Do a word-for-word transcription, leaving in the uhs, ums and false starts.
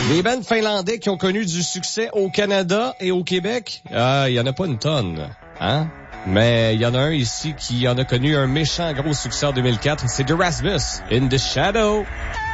Les bands finlandais qui ont connu du succès au Canada et au Québec, euh, il y en a pas une tonne, hein? Mais il y en a un ici qui en a connu un méchant gros succès en deux mille quatre, c'est The Rasmus, In the Shadow.